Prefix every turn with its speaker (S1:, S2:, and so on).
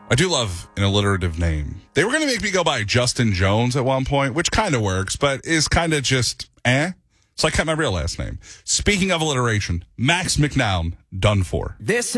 S1: I do love an alliterative name. They were going to make me go by Justin Jones at one point, which kind of works, but is kind of just So I kept my real last name. Speaking of alliteration, Max McNown, done for.
S2: This